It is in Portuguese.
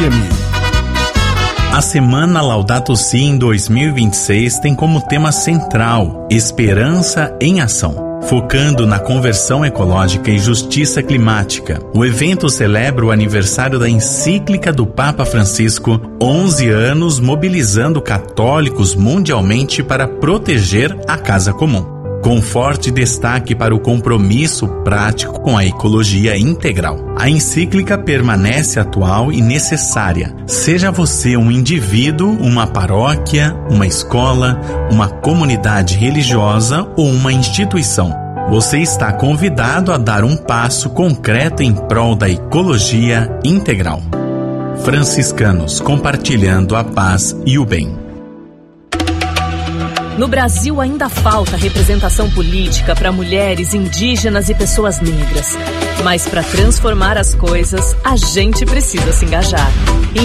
A Semana Laudato Si em 2026 tem como tema central Esperança em Ação. Focando na conversão ecológica e justiça climática, o evento celebra o aniversário da encíclica do Papa Francisco, 11 anos mobilizando católicos mundialmente para proteger a casa comum, com forte destaque para o compromisso prático com a ecologia integral. A encíclica permanece atual e necessária, seja você um indivíduo, uma paróquia, uma escola, uma comunidade religiosa ou uma instituição. Você está convidado a dar um passo concreto em prol da ecologia integral. Franciscanos compartilhando a paz e o bem. No Brasil ainda falta representação política para mulheres, indígenas e pessoas negras. Mas para transformar as coisas, a gente precisa se engajar.